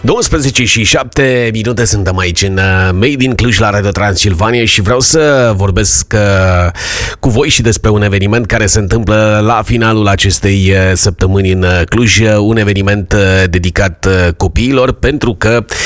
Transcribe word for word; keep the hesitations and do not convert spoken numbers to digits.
douăsprezece și șapte minute suntem aici în Made in Cluj la Radio Transilvania și vreau să vorbesc uh, cu voi și despre un eveniment care se întâmplă la finalul acestei săptămâni în Cluj, un eveniment uh, dedicat uh, copiilor, pentru că